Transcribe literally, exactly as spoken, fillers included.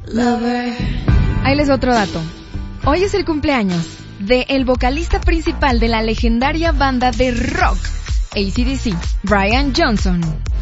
Lover. Ahí les otro dato. Hoy es el cumpleaños de el vocalista principal de la legendaria banda de rock A C/D C, Brian Johnson.